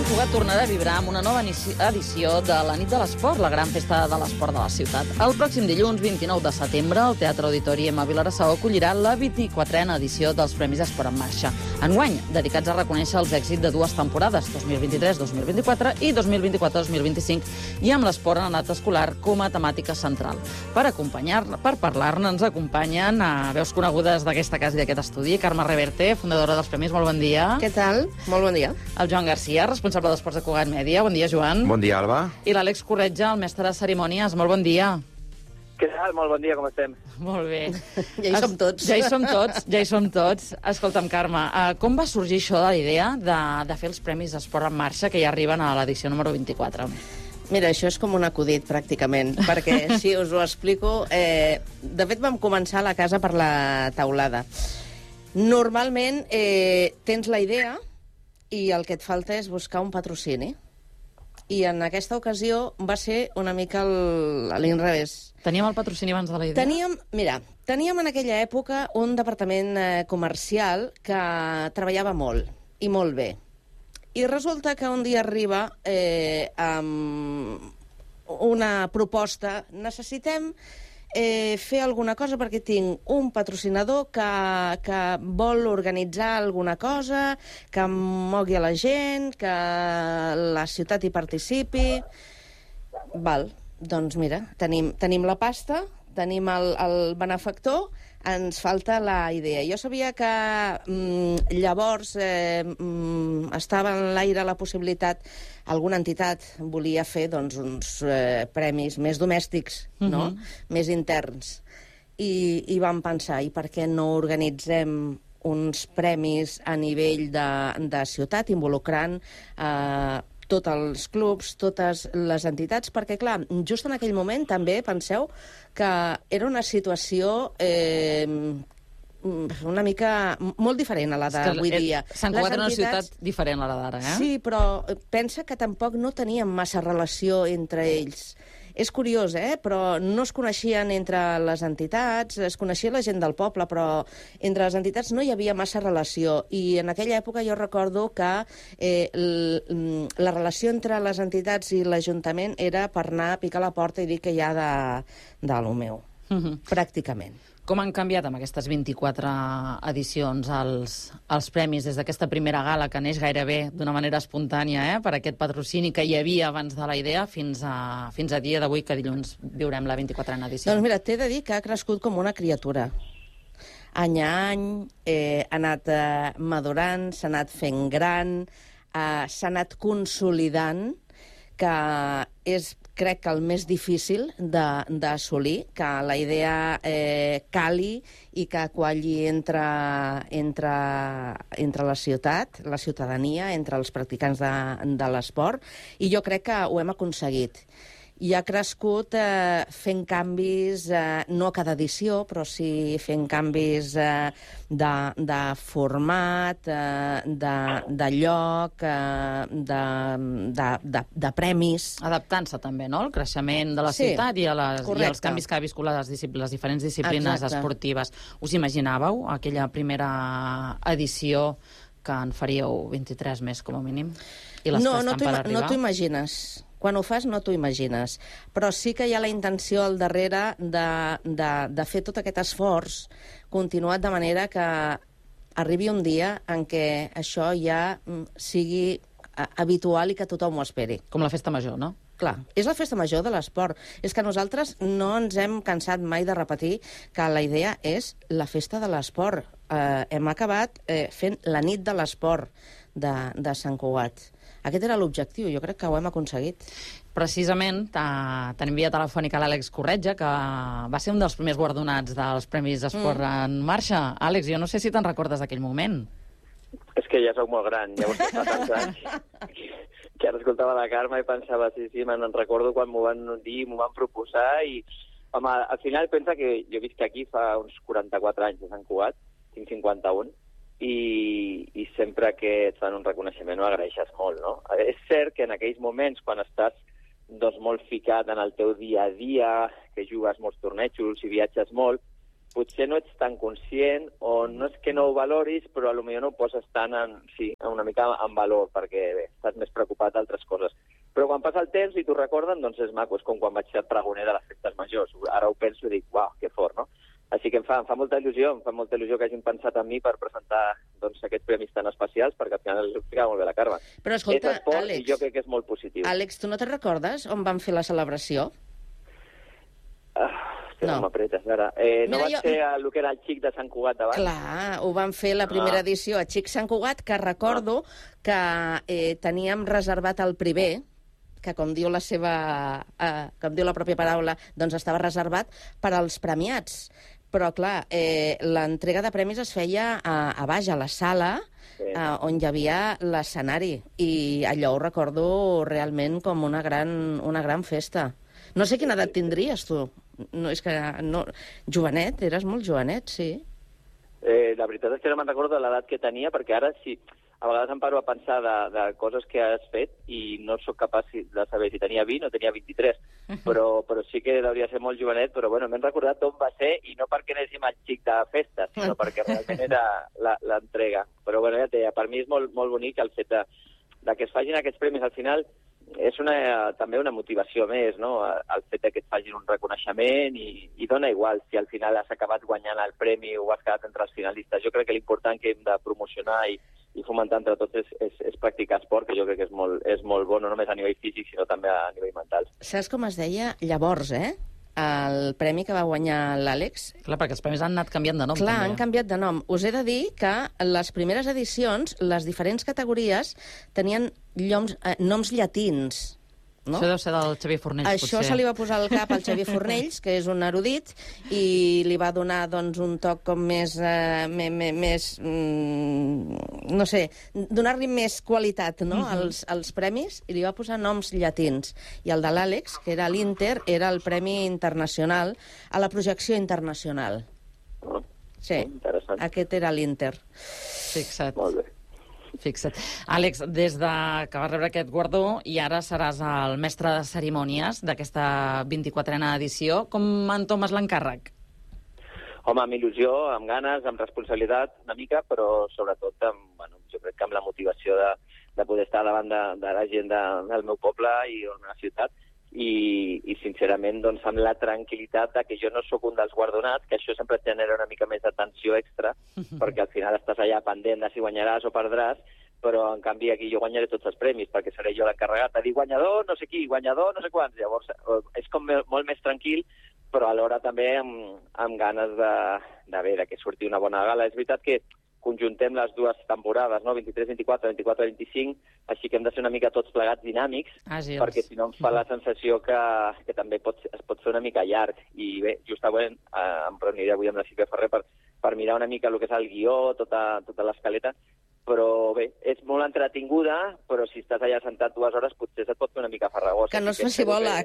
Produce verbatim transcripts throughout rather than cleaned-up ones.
Cugat tornarà a vibrar amb una nova edició de la Nit de l'Esport, la gran festa de l'esport de la ciutat. El pròxim dilluns, vint-i-nou de setembre, el Teatre Auditori M. Vilassar acollirà la vint-i-quatrena edició dels Premis Esport en Marxa. Enguany, dedicats a reconèixer els èxits de dues temporades, dos mil vint-i-tres dos mil vint-i-quatre i dos mil vint-i-quatre dos mil vint-i-cinc, i amb l'esport en edat escolar com a temàtica central. Per acompanyar per parlar-ne, ens acompanyen a veus conegudes d'aquesta casa i d'aquest estudi, Carme Reverte, fundadora dels Premis. Molt bon dia. Què tal? Molt bon dia. El Joan Garcia, responsable d'Esports de Cugat Mèdia. Bon dia, Joan. Bon dia, Alba. I l'Àlex Corretja, el mestre de cerimònies. Molt bon dia. Què tal? Molt bon dia, com estem? Molt bé. Ja hi som tots. Ja hi som tots, ja hi som tots. Escolta'm, Carme, uh, com va sorgir això de la idea de, de fer els Premis Esport en Marxa, que ja arriben a l'edició número vint-i-quatre? Mira, això és com un acudit, pràcticament, perquè, si us ho explico, eh, de fet vam començar la casa per la teulada. Normalment eh, tens la idea i el que et falta és buscar un patrocini. I en aquesta ocasió va ser una mica a l'inrevés. Teníem el patrocini abans de la idea? Teníem, mira, teníem en aquella època un departament eh, comercial que treballava molt, i molt bé. I resulta que un dia arriba eh, amb una proposta. Necessitem eh, fer alguna cosa perquè tinc un patrocinador que, que vol organitzar alguna cosa, que mogui a la gent, que la ciutat hi participi. Val, doncs mira, tenim, tenim la pasta, tenim el, el benefactor, ens falta la idea. Jo sabia que mm, llavors eh, mm, estava en l'aire la possibilitat, alguna entitat volia fer doncs, uns eh, premis més domèstics, uh-huh. no? Més interns. I, I vam pensar, i per què no organitzem uns premis a nivell de, de ciutat, involucrant eh, tots els clubs, totes les entitats, perquè, clar, just en aquell moment també penseu que era una situació eh, una mica molt diferent a la d'avui dia. Sant Cugat era una ciutat diferent a la d'ara, eh? Sí, però pensa que tampoc no teníem massa relació entre ells. És curiós, eh? Però no es coneixien entre les entitats, es coneixia la gent del poble, però entre les entitats no hi havia massa relació. I en aquella època jo recordo que eh, la relació entre les entitats i l'Ajuntament era per anar a picar la porta i dir que hi ha de, de lo meu, uh-huh. pràcticament. Com han canviat amb aquestes vint-i-quatre edicions els, els premis des d'aquesta primera gala que neix gairebé d'una manera espontània eh, per aquest patrocini que hi havia abans de la idea fins a, fins a dia d'avui, que dilluns viurem la vint-i-quatrena edició? Doncs mira, t'he de dir que ha crescut com una criatura. Any a any eh, ha anat eh, madurant, s'ha anat fent gran, eh, s'ha anat consolidant, que és, crec que el més difícil d'assolir, que la idea eh, cali i que qualli entre, entre, entre la ciutat, la ciutadania, entre els practicants de, de l'esport, i jo crec que ho hem aconseguit. I ha crescut eh, fent canvis, eh, no a cada edició, però sí fent canvis eh, de, de format, eh, de, de lloc, eh, de, de, de, de premis. Adaptant-se també, no?, al creixement de la sí, ciutat i, a les, i als canvis que ha viscut les, les diferents disciplines Exacte. esportives. Us imaginàveu aquella primera edició que en faríeu vint-i-tres més, com a mínim? I les no, que no estan per arribar? No t'ho imagines. Quan ho fas no t'ho imagines, però sí que hi ha la intenció al darrere de, de, de fer tot aquest esforç continuat de manera que arribi un dia en què això ja sigui habitual i que tothom ho esperi. Com la festa major, no? Clar, és la festa major de l'esport. És que nosaltres no ens hem cansat mai de repetir que la idea és la festa de l'esport. Eh, hem acabat eh, fent la nit de l'esport de, de Sant Cugat. Aquest era l'objectiu, jo crec que ho hem aconseguit. Precisament, tenim via telefònica l'Àlex Corretja, que va ser un dels primers guardonats dels Premis Esport mm. en Marxa. Àlex, jo no sé si te'n recordes d'aquell moment. És que ja sóc molt gran, ja ho sé fa tants anys, que ara escoltava la Carme i pensava, sí, sí, me'n recordo quan m'ho van dir, m'ho van proposar, i home, al final pensa que jo visc aquí fa uns quaranta-quatre anys de Sant Cugat, tinc cinquanta-un, I, i sempre que et fan un reconeixement ho agraeixes molt, no? És cert que en aquells moments, quan estàs doncs, molt ficat en el teu dia a dia, que jugues molts tornejos i viatges molt, potser no ets tan conscient, o no és que no ho valoris, però potser no ho poses tant en, sí, una mica en valor, perquè bé, estàs més preocupat d'altres coses. Però quan passa el temps i t'ho recorden, doncs és maco, és com quan vaig ser pregoner de les festes majors. Ara ho penso i dic, uau, que fort, no? Així que em fa, em fa molta il·lusió, em fa molta il·lusió que hagin pensat en mi per presentar doncs, aquests premis tan especials, perquè al final els explicava molt bé la Carme. Però escolta, és esport, Àlex, i jo crec que és molt positiu. Àlex, tu no te'n recordes on van fer la celebració? Ah, que no, No. no m'apretes, ara. Eh, no Mira, va jo- ser el que era el xic de Sant Cugat d'abans? Clar, ho van fer la primera Ah. edició a Xic Sant Cugat, que recordo que eh, teníem reservat el primer, que com diu la seva, eh, com diu la pròpia paraula, doncs estava reservat per als premiats. Però, clar, eh, l'entrega de premis es feia a, a baix, a la sala, Sí. eh, on hi havia l'escenari. I allò ho recordo realment com una gran, una gran festa. No sé quina edat tindries, tu. No, és que, no, jovenet, eres molt jovenet, sí. Eh, la veritat és que no me'n recordo de l'edat que tenia, perquè ara sí, a vegades em paro a pensar de, de coses que has fet i no sóc capaç de saber si tenia vint o tenia vint-i-tres, però, però sí que hauria de ser molt jovenet, però bueno, m'he recordat d'on va ser, i no perquè anéssim al xic de festa, sinó perquè realment era la- l'entrega. Però bueno, ja et deia, per mi és molt, molt bonic el fet de, de que es facin aquests premis. Al final és una, també una motivació més, no?, el fet de que et facin un reconeixement, i, i dona igual si al final has acabat guanyant el premi o has quedat entre els finalistes. Jo crec que l'important que hem de promocionar i, i fomentar entre tots és, és, és practicar esport, que jo crec que és molt, és molt bo, no només a nivell físic, sinó també a nivell mental. Saps com es deia llavors, eh? El premi que va guanyar l'Àlex. Clar, perquè els premis han anat canviant de nom. Clar, també. han canviat de nom. Us he de dir que les primeres edicions, les diferents categories, tenien lloms, eh, noms llatins. No? Això deu ser del Xavier Fornells, Això potser. se li va posar al cap al Xavier Fornells, que és un erudit, i li va donar doncs, un toc com més... Eh, me, me, més mm, no sé, donar-li més qualitat, no?, Mhm. als, als premis, i li va posar noms llatins. I el de l'Àlex, que era l'Inter, era el Premi Internacional a la projecció internacional. No? Sí, Interessant. aquest era l'Inter. Fixa't. Molt bé. Fixa't. Àlex, des de que vas rebre aquest guardó i ara seràs el mestre de cerimònies d'aquesta vint-i-quatrena edició, com entomes l'encàrrec? Home, amb il·lusió, amb ganes, amb responsabilitat, una mica, però sobretot amb, bueno, jo crec que amb la motivació de, de poder estar davant de, de la gent de, del meu poble i de la ciutat, i, i sincerament doncs, amb la tranquil·litat de que jo no sóc un dels guardonats, que això sempre et genera una mica més de tensió extra, perquè al final estàs allà pendent de si guanyaràs o perdràs, però en canvi aquí jo guanyaré tots els premis, perquè seré jo l'encarregat de dir guanyador, no sé qui, guanyador, no sé quants. Llavors és com molt més tranquil, però alhora també amb, amb ganes de, de, bé, de que surti una bona gala. És veritat que conjuntem les dues temporades, no? vint-i-tres vint-i-quatre, vint-i-quatre vint-i-cinc, així que hem de ser una mica tots plegats dinàmics, Àgils. perquè si no em fa la sensació que, que també pot, es pot fer una mica llarg. I bé, justament eh, em reuniré avui amb la Sílvia Ferrer per, per mirar una mica el que és el guió, tota, tota l'escaleta, però bé, és molt entretinguda, però si estàs allà sentat dues hores potser se't pot fer una mica farragós. Que no es Així faci espero bola.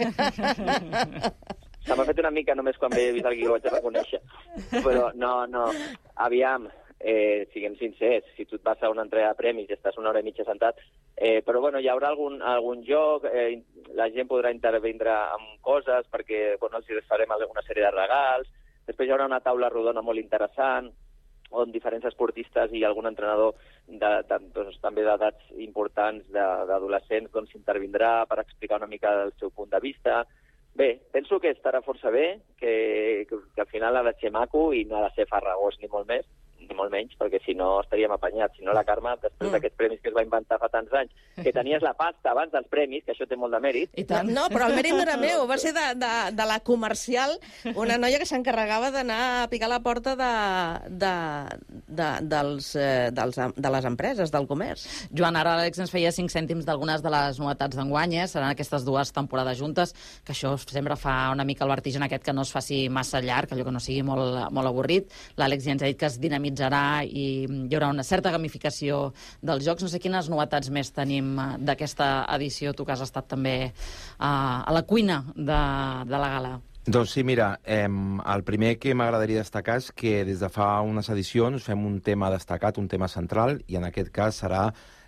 que- Se m'ha fet una mica només quan he vist el guió, ho haig de reconèixer. Però no, no, aviam, eh, siguem sincers, si tu et vas a una entrega de premis i estàs una hora i mitja sentat, eh, però bueno, hi haurà algun, algun joc, eh, la gent podrà intervindre amb coses, perquè bueno, els farem alguna sèrie de regals, després hi haurà una taula rodona molt interessant, on diferents esportistes i algun entrenador de, de, doncs, també d'edats importants d'adolescents doncs, intervindrà per explicar una mica del seu punt de vista. Bé, penso que estarà força bé, que, que, que al final ha de ser maco i no ha de ser farragós ni molt més, ni molt menys, perquè si no estaríem apanyats. Si no, la Carme, després Mm. d'aquests premis que es va inventar fa tants anys, que tenies la pasta abans dels premis, que això té molt de mèrit. I tant. No, però el mèrit no era meu, va ser de, de, de la comercial, una noia que s'encarregava d'anar a picar la porta de, de, de, dels, eh, dels, de les empreses, del comerç. Joan, ara l'Àlex ens feia cinc cèntims d'algunes de les novetats d'enguany, eh? Seran aquestes dues temporades juntes, que això sempre fa una mica el vertigen aquest que no es faci massa llarg, allò que no sigui molt, molt avorrit. L'Àlex ja ens ha dit que es dinamitzarà i hi haurà una certa gamificació dels jocs. No sé quines novetats més tenim eh, d'aquesta edició, tu que has estat també eh, a la cuina de, de la gala. Doncs sí, mira, eh, el primer que m'agradaria destacar és que des de fa unes edicions fem un tema destacat, un tema central, i en aquest cas serà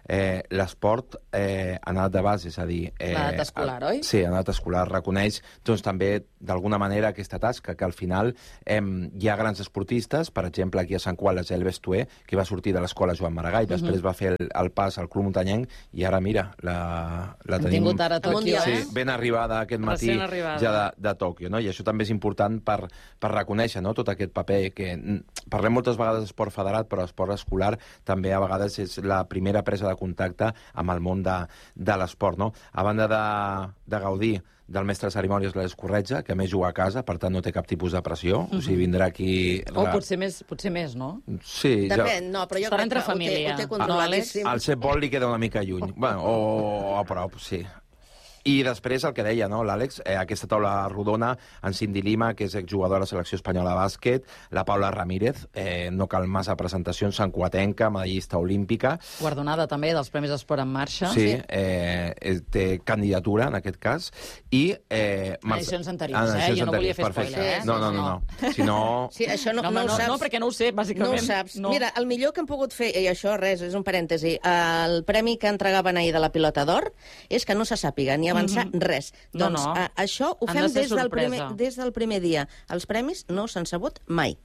eh, l'esport eh, en edat de base, és a dir... Eh, L'edat escolar, oi? Sí, en edat escolar reconeix doncs, també d'alguna manera aquesta tasca, que al final eh, hi ha grans esportistes, per exemple, aquí a Sant Cugat, la Gelbes Tué, que va sortir de l'escola Joan Maragall, uh-huh. després va fer el, el pas al Club Muntanyenc, i ara, mira, la, la Hem tenim... tingut ara a Tòquio, sí, eh? ben arribada aquest matí ja de, de Tòquio, no? I això també és important per, per reconèixer, no?, tot aquest paper que... Parlem moltes vegades d'esport federat, però l'esport escolar també a vegades és la primera presa de contacte amb el món de, de l'esport, no? A banda de, de gaudir del mestre de cerimònies l'Àlex Corretja, que a més juga a casa, per tant no té cap tipus de pressió, uh-huh. o sigui, vindrà aquí... O potser més, potser més, no? Sí, Depèn, no, però jo Estarà crec entre que família. ho té, ho té controladíssim. Al Sepbol li queda una mica lluny, bueno, o a prop, sí. I després el que deia, no, l'Àlex, eh, aquesta taula rodona, en Cindy Lima, que és exjugadora de la selecció espanyola de bàsquet, la Paula Ramírez, eh, no cal massa presentacions, santcuatenca, medallista olímpica. Guardonada també dels Premis Esport en Marxa. Sí, eh, té candidatura, en aquest cas. I... Eh, en edicions anteriors, eh? Jo no volia fer spoiler, eh? No, no, no. no. Si no... Sí, això no, no, no, no, ho saps. no, perquè no ho sé, bàsicament. No ho saps. No. Mira, el millor que hem pogut fer, i això res, és un parèntesi, el premi que entregaven ahir de la Pilota d'Or és que no se sàpiga ni avançar mm-hmm. res. No, doncs no. A, això ho Han fem de ser des del, primer, sorpresa. des del primer dia. Els premis no s'han sabut mai.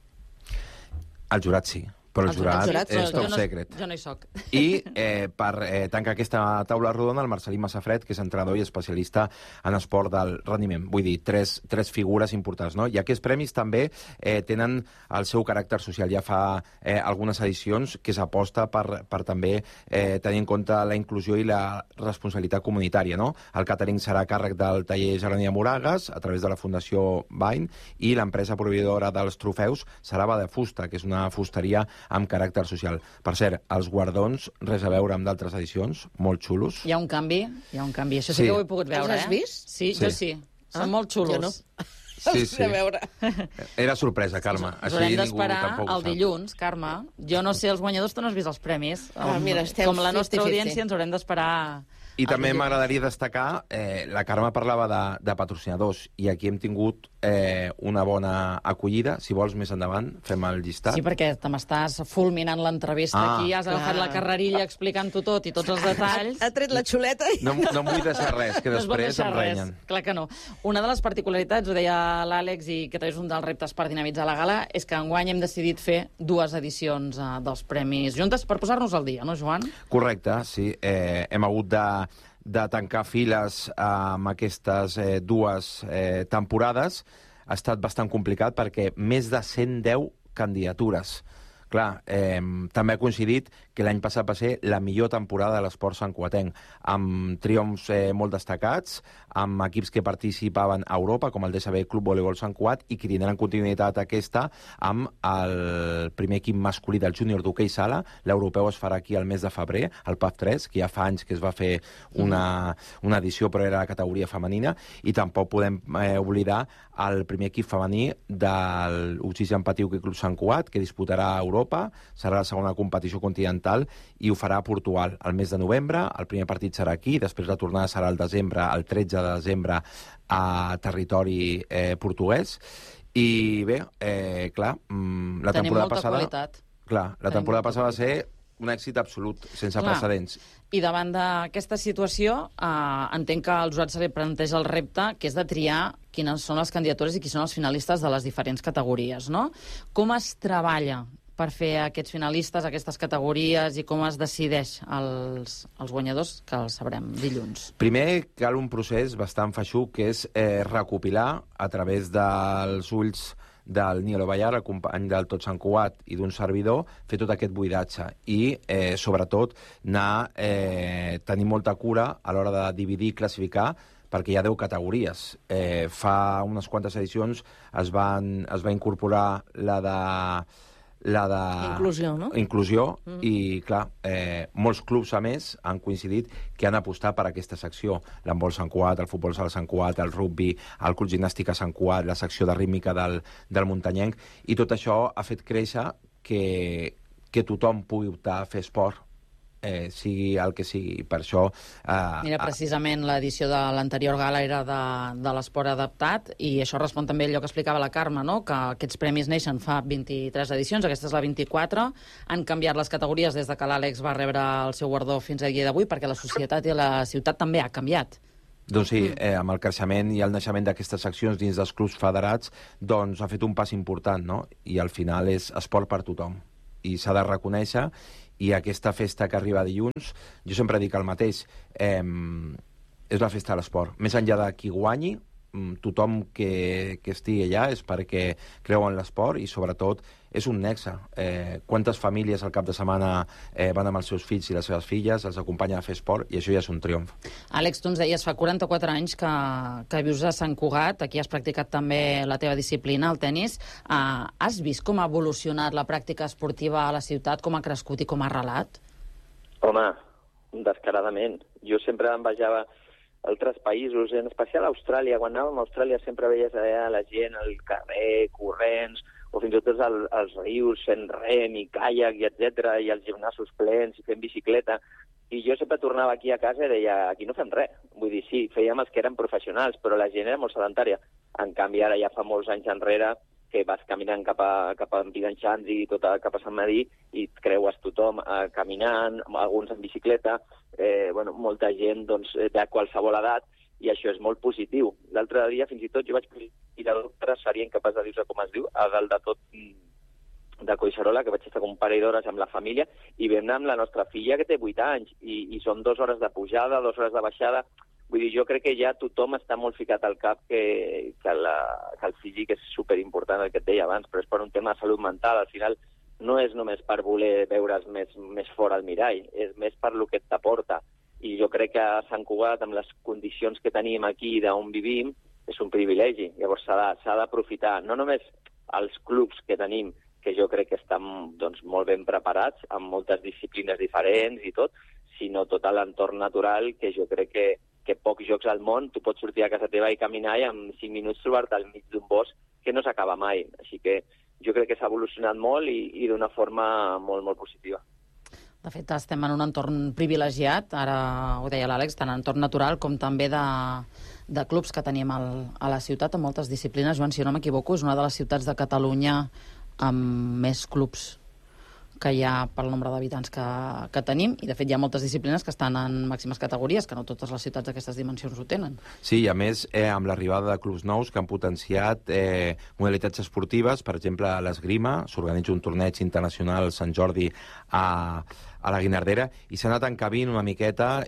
El jurat sí, però el, El jurat, jurat, és sí. top jo no, secret. Jo no hi soc. I eh, per eh, tancar aquesta taula rodona, el Marcelí Massafred, que és entrenador i especialista en esport del rendiment. Vull dir, tres, tres figures importants, no? I aquests premis també eh, tenen el seu caràcter social. Ja fa eh, algunes edicions que s'aposta per, per també eh, tenir en compte la inclusió i la responsabilitat comunitària, no? El càtering serà a càrrec del taller Gerònia Moragas, a través de la Fundació Bain, i l'empresa proveïdora dels trofeus serà Bada Fusta, que és una fusteria amb caràcter social. Per cert, els guardons, res a veure amb d'altres edicions, molt xulos. Hi ha un canvi, hi ha un canvi. Això sí, Sí. que ho he pogut veure, Els has eh? vist? Sí, Sí. jo sí. Són Ah, molt xulos. jo no. Sí, Els sí. de veure. Era sorpresa, Carme. Us Així haurem ningú d'esperar tampoc ho el sap. dilluns, Carme. Jo no sé els guanyadors, tu no has vist els premis. Ah, Um, mira, estem Com la nostra fifty-fifty. audiència ens haurem d'esperar... I el també dilluns. m'agradaria destacar, eh, la Carme parlava de, de patrocinadors, i aquí hem tingut eh, una bona acollida. Si vols, més endavant, fem el llistat. Sí, perquè te m'estàs fulminant l'entrevista Ah. aquí, has agafat Clar. la carrerilla explicant-ho tot i tots els detalls. Ha tret la xuleta i... No, no em vull deixar res, que No es pot després deixar em res, renyen. clar que no. Una de les particularitats, ho deia l'Àlex, i que també és un dels reptes per dinamitzar la gala, és que enguany hem decidit fer dues edicions eh, dels premis juntes per posar-nos al dia, no, Joan? Correcte, sí. Eh, hem hagut de, de tancar files amb aquestes eh, dues eh, temporades. Ha estat bastant complicat perquè més de cent deu candidatures. Clar, eh, també ha coincidit que l'any passat va ser la millor temporada de l'esport santcuatenc, amb triomfs eh, molt destacats, amb equips que participaven a Europa, com el D S B Club Voleibol Sant Cugat, i cridant en continuïtat aquesta amb el primer equip masculí del júnior d'hoquei sala. L'europeu es farà aquí el mes de febrer, el P A F tres, que ja fa anys que es va fer una, una edició, però era la categoria femenina, i tampoc podem eh, oblidar el primer equip femení del Oxigen Patí Hoquei Club Sant Cugat, que disputarà a Europa, serà la segona competició continental, i ho farà a Portugal el mes de novembre. El primer partit serà aquí, després la tornada serà el desembre, el tretze de desembre, a territori eh, portuguès. I bé, eh, clar, mm, la Tenim temporada molta passada... qualitat. Clar, la Tenim temporada molta passada va ser un èxit absolut, sense Clar. precedents. I davant d'aquesta situació, eh, entenc que al jurat se li planteja el repte, que és de triar quines són les candidatures i qui són els finalistes de les diferents categories, no? Com es treballa per fer aquests finalistes, aquestes categories, i com es decideix els, els guanyadors, que els sabrem dilluns? Primer, cal un procés bastant feixuc, que és eh, recopilar a través dels ulls del Nilo Ballar, el company del Tot Sant Cugat, i d'un servidor, fer tot aquest buidatge i, eh, sobretot, anar eh, tenir molta cura a l'hora de dividir i classificar, perquè hi ha deu categories. Eh, fa unes quantes edicions es, van, es va incorporar la de... la de... Inclusió, no? Inclusió, mm. i, clar, eh, molts clubs, a més, han coincidit que han apostat per aquesta secció. L'handbol Sant Cugat, el futbol sala Sant Cugat, el rugbi, el club gimnàstica Sant Cugat, la secció de rítmica del, del muntanyenc, i tot això ha fet créixer que, que tothom pugui optar a fer esport eh, sigui el que sigui. Per això... Eh, Mira, precisament l'edició de l'anterior gala era de, de l'esport adaptat, i això respon també a allò que explicava la Carme, no? Que aquests premis neixen fa vint-i-tres edicions, aquesta és la vint-i-quatre, han canviat les categories des de que l'Àlex va rebre el seu guardó fins a dia d'avui, perquè la societat i la ciutat també ha canviat. Doncs sí, eh, amb el creixement i el naixement d'aquestes seccions dins dels clubs federats, doncs ha fet un pas important, no? I al final és esport per tothom. I s'ha de reconèixer, i aquesta festa que arriba dilluns, jo sempre dic el mateix, eh, és la festa de l'esport. Més enllà de qui guanyi, tothom que, que estigui allà és perquè creu en l'esport i, sobretot, és un nexe. Eh, quantes famílies al cap de setmana eh, van amb els seus fills i les seves filles, els acompanyen a fer esport, i això ja és un triomf. Àlex, tu ens deies, fa quaranta-quatre anys que, que vius a Sant Cugat, aquí has practicat també la teva disciplina, el tennis. Uh, has vist com ha evolucionat la pràctica esportiva a la ciutat, com ha crescut i com ha arrelat? Home, descaradament. Jo sempre envejava altres països, en especial a Austràlia. Quan anàvem a Austràlia sempre veies allà la gent al carrer, corrents, o fins i tot als, als rius fent rem i caiac, i etcètera, i els gimnasos plens i fent bicicleta. I jo sempre tornava aquí a casa i deia, aquí no fem res. Vull dir, sí, fèiem els que eren professionals, però la gent era molt sedentària. En canvi, ara ja fa molts anys enrere que vas caminant cap a, cap a Piganxanzi, tot a, cap a Sant Madí, i et creues tothom eh, caminant, alguns en bicicleta, eh, bueno, molta gent doncs, de qualsevol edat, i això és molt positiu. L'altre dia, fins i tot, jo vaig ir a doctor, seria incapaç de dir-se com es diu, a dalt de tot de Collserola, que vaig estar un parell d'hores amb la família, i vam anar amb la nostra filla, que té vuit anys, i, i són dues hores de pujada, dues hores de baixada. Vull dir, jo crec que ja tothom està molt ficat al cap que, que, la, que el físic és superimportant, el que et deia abans, però és per un tema de salut mental. Al final no és només per voler veure's més, més fora al mirall, és més per lo que t'aporta. I jo crec que a Sant Cugat, amb les condicions que tenim aquí d'on vivim, és un privilegi. Llavors s'ha d'aprofitar, no només els clubs que tenim, que jo crec que estan doncs, molt ben preparats, amb moltes disciplines diferents i tot, sinó tot l'entorn natural, que jo crec que que pocs jocs al món, tu pots sortir a casa teva i caminar i en cinc minuts trobar-te al mig d'un bosc que no s'acaba mai. Així que jo crec que s'ha evolucionat molt i, i d'una forma molt, molt positiva. De fet, estem en un entorn privilegiat, ara ho deia l'Àlex, tant en entorn natural com també de, de clubs que tenim al, a la ciutat, amb moltes disciplines. Joan, si no m'equivoco, és una de les ciutats de Catalunya amb més clubs que hi ha pel nombre d'habitants que, que tenim, i de fet hi ha moltes disciplines que estan en màximes categories, que no totes les ciutats d'aquestes dimensions ho tenen. Sí, i a més, eh, amb l'arribada de clubs nous que han potenciat eh, modalitats esportives, per exemple, a l'esgrima, s'organitza un torneig internacional Sant Jordi a, a la Guinardera, i s'ha anat encabint una miqueta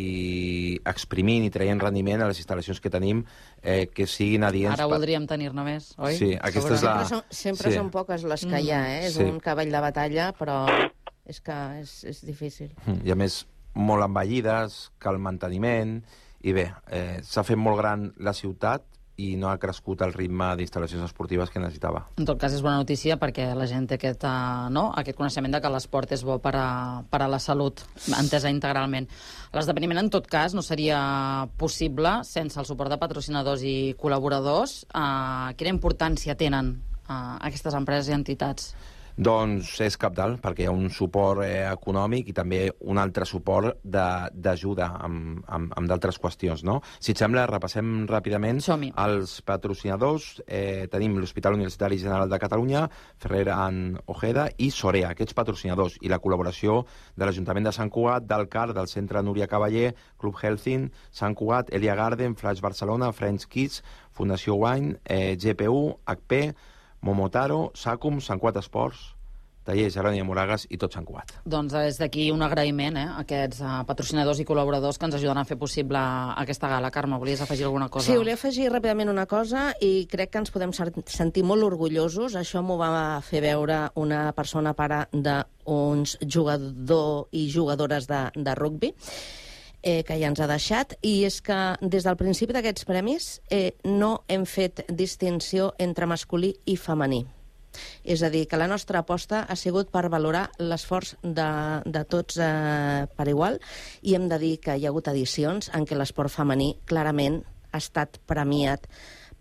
i exprimint i traient rendiment a les instal·lacions que tenim, eh, que siguin adients... Ara voldríem tenir-ne més, oi? Sí, aquesta és la... Sempre, són, sempre sí. són poques les que hi ha, eh? És sí. un cavall de batalla, però és que és, és difícil. I a més, molt envellides, que el manteniment... I bé, eh, s'ha fet molt gran la ciutat i no ha crescut el ritme d'instal·lacions esportives que necessitava. En tot cas, és bona notícia perquè la gent té aquest, uh, no? aquest coneixement de que l'esport és bo per a, per a la salut, entesa integralment. L'esdeveniment, en tot cas, no seria possible sense el suport de patrocinadors i col·laboradors. Uh, quina importància tenen uh, aquestes empreses i entitats? Doncs és cabdal, perquè hi ha un suport eh, econòmic i també un altre suport d'ajuda amb, amb, amb d'altres qüestions, no? Si et sembla, repassem ràpidament els patrocinadors. Eh, tenim l'Hospital Universitari General de Catalunya, Ferrer and Ojeda i Sorea, aquests patrocinadors, i la col·laboració de l'Ajuntament de Sant Cugat, del C A R, del Centre Núria Cavaller, Club Helsinki, Sant Cugat, Elia Garden, Flash Barcelona, French Kids, Fundació Wine, eh, G P U, H P, Momotaro, Sacum, Sant Cugat Esports, Taller Geroni de Moragas i tot Sant Cugat. Doncs és d'aquí un agraïment eh, a aquests uh, patrocinadors i col·laboradors que ens ajuden a fer possible aquesta gala. Carme, volies afegir alguna cosa? Sí, volia afegir ràpidament una cosa i crec que ens podem sentir molt orgullosos. Això m'ho va fer veure una persona pare d'uns jugadors i jugadores de, de rugbi, Eh, que ja ens ha deixat, i és que des del principi d'aquests premis eh, no hem fet distinció entre masculí i femení. És a dir, que la nostra aposta ha sigut per valorar l'esforç de, de tots eh, per igual, i hem de dir que hi ha hagut edicions en què l'esport femení clarament ha estat premiat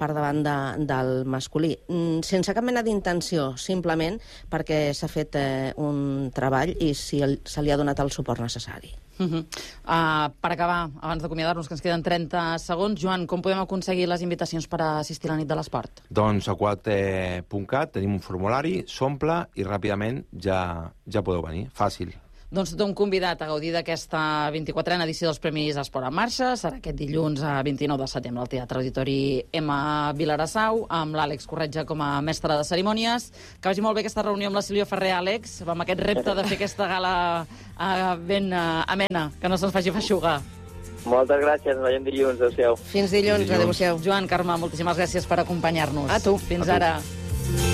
per davant de, del masculí. Mm, sense cap mena d'intenció, simplement perquè s'ha fet eh, un treball i si el, se li ha donat el suport necessari. Uh -huh. uh, per acabar, abans d'acomiadar-nos, que ens queden trenta segons, Joan, com podem aconseguir les invitacions per assistir a la nit de l'esport? Doncs a quad punt cat tenim un formulari, s'omple i ràpidament ja, ja podeu venir. Fàcil. Doncs tothom convidat a gaudir d'aquesta vint-i-quatrena edició dels Premis Esport en Marxa. Serà aquest dilluns, a vint-i-nou de setembre, al Teatre Auditori M. Vilassau, amb l'Àlex Corretja com a mestre de cerimònies. Que vagi molt bé aquesta reunió amb la Sílvia Ferrer, Àlex, amb aquest repte de fer aquesta gala uh, ben uh, amena, que no se'ns faci feixugar. Moltes gràcies, ens veiem dilluns, adéu-siau. Fins dilluns, Fins dilluns. adéu-siau. Joan, Carme, moltíssimes gràcies per acompanyar-nos. A tu. Fins A tu. ara.